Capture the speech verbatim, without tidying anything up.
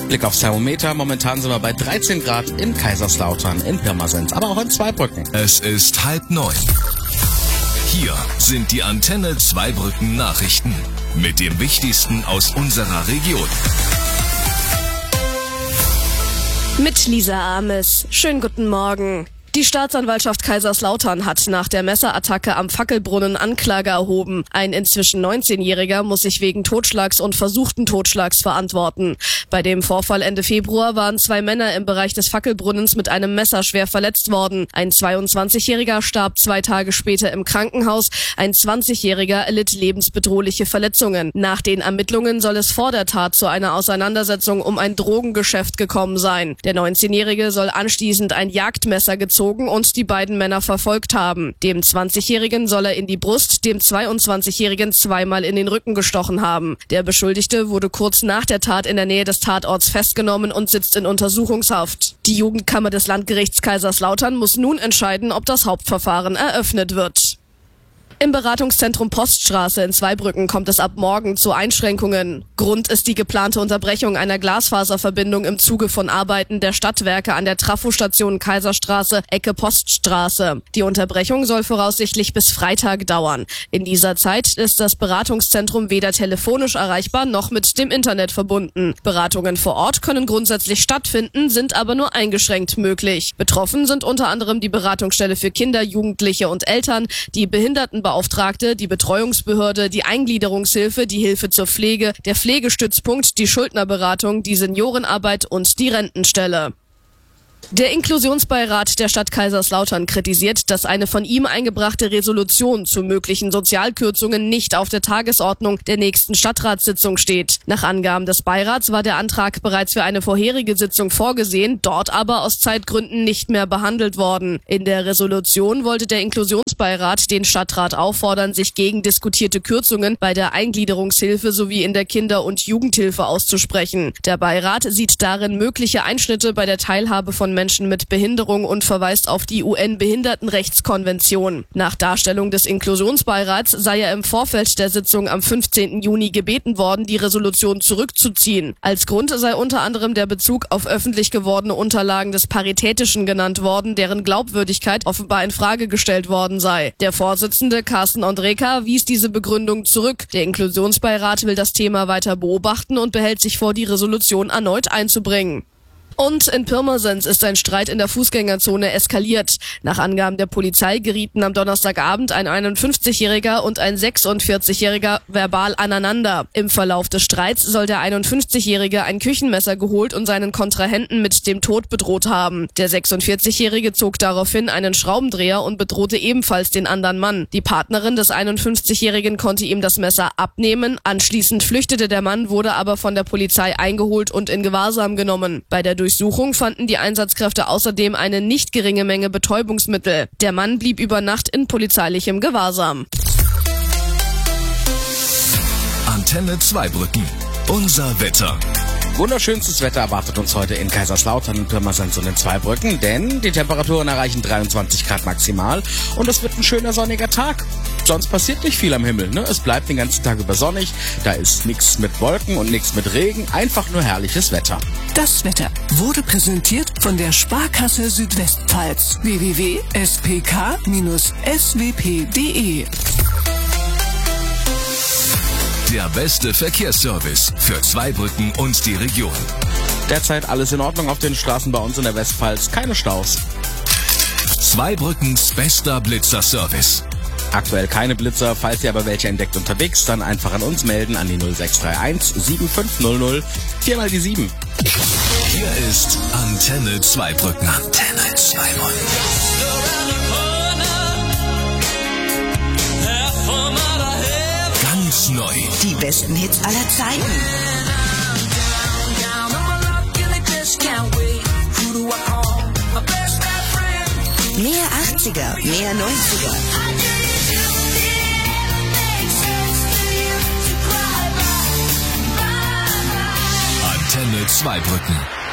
Blick aufs Thermometer. Momentan sind wir bei dreizehn Grad in Kaiserslautern, in Pirmasens, aber auch in Zweibrücken. Es ist halb neun. Hier sind die Antenne Zweibrücken Nachrichten mit dem Wichtigsten aus unserer Region. Mit Lisa Ames. Schönen guten Morgen. Die Staatsanwaltschaft Kaiserslautern hat nach der Messerattacke am Fackelbrunnen Anklage erhoben. Ein inzwischen neunzehnjähriger muss sich wegen Totschlags und versuchten Totschlags verantworten. Bei dem Vorfall Ende Februar waren zwei Männer im Bereich des Fackelbrunnens mit einem Messer schwer verletzt worden. Ein zweiundzwanzigjähriger starb zwei Tage später im Krankenhaus. Ein zwanzigjähriger erlitt lebensbedrohliche Verletzungen. Nach den Ermittlungen soll es vor der Tat zu einer Auseinandersetzung um ein Drogengeschäft gekommen sein. Der neunzehnjährige soll anschließend ein Jagdmesser gezogen und die beiden Männer verfolgt haben. Dem zwanzigjährigen soll er in die Brust, dem zweiundzwanzigjährigen zweimal in den Rücken gestochen haben. Der Beschuldigte wurde kurz nach der Tat in der Nähe des Tatorts festgenommen und sitzt in Untersuchungshaft. Die Jugendkammer des Landgerichts Kaiserslautern muss nun entscheiden, ob das Hauptverfahren eröffnet wird. Im Beratungszentrum Poststraße in Zweibrücken kommt es ab morgen zu Einschränkungen. Grund ist die geplante Unterbrechung einer Glasfaserverbindung im Zuge von Arbeiten der Stadtwerke an der Trafostation Kaiserstraße, Ecke Poststraße. Die Unterbrechung soll voraussichtlich bis Freitag dauern. In dieser Zeit ist das Beratungszentrum weder telefonisch erreichbar noch mit dem Internet verbunden. Beratungen vor Ort können grundsätzlich stattfinden, sind aber nur eingeschränkt möglich. Betroffen sind unter anderem die Beratungsstelle für Kinder, Jugendliche und Eltern, die Behinderten Beauftragte, die Betreuungsbehörde, die Eingliederungshilfe, die Hilfe zur Pflege, der Pflegestützpunkt, die Schuldnerberatung, die Seniorenarbeit und die Rentenstelle. Der Inklusionsbeirat der Stadt Kaiserslautern kritisiert, dass eine von ihm eingebrachte Resolution zu möglichen Sozialkürzungen nicht auf der Tagesordnung der nächsten Stadtratssitzung steht. Nach Angaben des Beirats war der Antrag bereits für eine vorherige Sitzung vorgesehen, dort aber aus Zeitgründen nicht mehr behandelt worden. In der Resolution wollte der Inklusionsbeirat den Stadtrat auffordern, sich gegen diskutierte Kürzungen bei der Eingliederungshilfe sowie in der Kinder- und Jugendhilfe auszusprechen. Der Beirat sieht darin mögliche Einschnitte bei der Teilhabe von Menschen mit Behinderung und verweist auf die U N-Behindertenrechtskonvention. Nach Darstellung des Inklusionsbeirats sei er im Vorfeld der Sitzung am fünfzehnten Juni gebeten worden, die Resolution zurückzuziehen. Als Grund sei unter anderem der Bezug auf öffentlich gewordene Unterlagen des Paritätischen genannt worden, deren Glaubwürdigkeit offenbar in Frage gestellt worden sei. Der Vorsitzende Carsten Ondreka wies diese Begründung zurück. Der Inklusionsbeirat will das Thema weiter beobachten und behält sich vor, die Resolution erneut einzubringen. Und in Pirmasens ist ein Streit in der Fußgängerzone eskaliert. Nach Angaben der Polizei gerieten am Donnerstagabend ein einundfünfzigjähriger und ein sechsundvierzigjähriger verbal aneinander. Im Verlauf des Streits soll der einundfünfzigjährige ein Küchenmesser geholt und seinen Kontrahenten mit dem Tod bedroht haben. Der sechsundvierzigjährige zog daraufhin einen Schraubendreher und bedrohte ebenfalls den anderen Mann. Die Partnerin des einundfünfzigjährigen konnte ihm das Messer abnehmen. Anschließend flüchtete der Mann, wurde aber von der Polizei eingeholt und in Gewahrsam genommen. Bei der Durchsuchung fanden die Einsatzkräfte außerdem eine nicht geringe Menge Betäubungsmittel. Der Mann blieb über Nacht in polizeilichem Gewahrsam. Antenne Zweibrücken. Unser Wetter. Wunderschönstes Wetter erwartet uns heute in Kaiserslautern, in Pirmasens und in Zweibrücken, denn die Temperaturen erreichen dreiundzwanzig Grad maximal und es wird ein schöner sonniger Tag. Sonst passiert nicht viel am Himmel, ne? Es bleibt den ganzen Tag über sonnig, da ist nichts mit Wolken und nichts mit Regen, einfach nur herrliches Wetter. Das Wetter wurde präsentiert von der Sparkasse Südwestpfalz. w w w punkt s p k bindestrich s w p punkt d e Der beste Verkehrsservice für Zweibrücken und die Region. Derzeit alles in Ordnung auf den Straßen bei uns in der Westpfalz, keine Staus. Zweibrückens bester Blitzerservice. Aktuell keine Blitzer, falls ihr aber welche entdeckt unterwegs, dann einfach an uns melden an die null sechs drei eins sieben fünf null null vier mal die sieben. Hier ist Antenne Zweibrücken. Antenne Zweibrücken. Ganz neu. Die besten Hits aller Zeiten. Mehr achtziger, mehr neunziger. Antenne Zweibrücken.